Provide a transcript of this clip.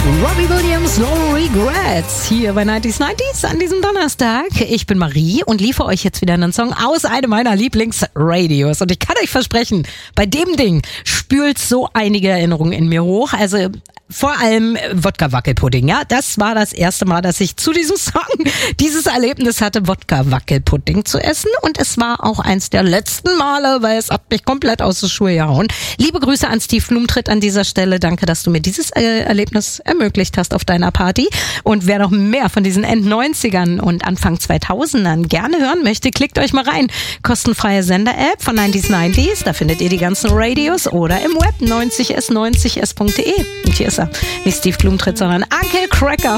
Robbie Williams, No Regrets, hier bei 90s an diesem Donnerstag. Ich bin Marie und liefere euch jetzt wieder einen Song aus einem meiner Lieblingsradios. Und ich kann euch versprechen, bei dem Ding spült so einige Erinnerungen in mir hoch. Also vor allem Wodka-Wackelpudding, ja. Das war das erste Mal, dass ich zu diesem Song dieses Erlebnis hatte, Wodka-Wackelpudding zu essen. Und es war auch eins der letzten Male, weil es hat mich komplett aus den Schuhe gehauen. Liebe Grüße an Steve Blumentritt an dieser Stelle. Danke, dass du mir dieses Erlebnis ermöglicht hast auf deiner Party. Und wer noch mehr von diesen End-90ern und Anfang 2000ern gerne hören möchte, klickt euch mal rein. Kostenfreie Sender-App von 90s. Da findet ihr die ganzen Radios oder im Web 90s90s.de. Und hier ist er. Nicht Steve Blumentritt, sondern Uncle Cracker.